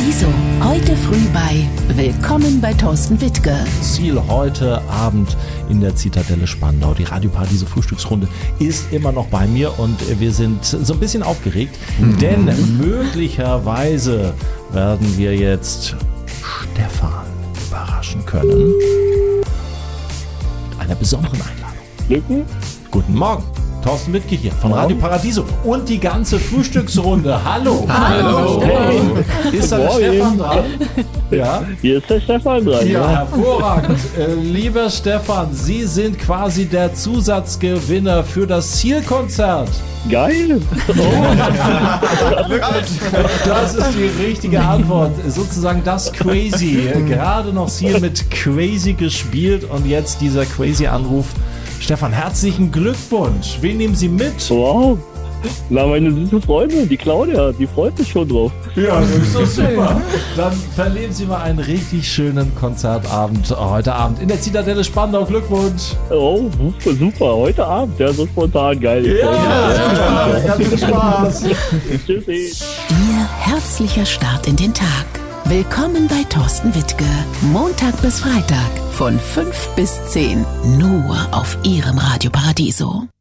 Paradiso. Heute früh bei Willkommen bei Thorsten Wittke. Ziel heute Abend in der Zitadelle Spandau. Die Radio Paradiso Frühstücksrunde ist immer noch bei mir und wir sind so ein bisschen aufgeregt, denn möglicherweise werden wir jetzt Stefan überraschen können mit einer besonderen Einladung. Guten Morgen. Thorsten Wittke hier von Radio Paradiso und die ganze Frühstücksrunde. Hallo. Hallo. Hey. Ist da der Stefan dran? Ja. Hier ist der Stefan dran. Ja, hervorragend. Lieber Stefan, Sie sind quasi der Zusatzgewinner für das Zielkonzert. Geil. Das ist die richtige Antwort. Sozusagen das Crazy. Gerade noch Ziel mit Crazy gespielt und jetzt dieser Crazy-Anruf. Stefan, herzlichen Glückwunsch. Wen nehmen Sie mit? Wow. Na, meine süße Freundin, die Claudia, die freut sich schon drauf. Ja, das ist doch super. Dann verleben Sie mal einen richtig schönen Konzertabend heute Abend in der Zitadelle Spandau. Glückwunsch. Oh, super. Heute Abend, ja, so spontan, geil. Ja, ganz viel Spaß. Tschüssi. Ihr herzlicher Start in den Tag. Willkommen bei Thorsten Wittke. Montag bis Freitag von 5 bis 10. Nur auf Ihrem Radio Paradiso.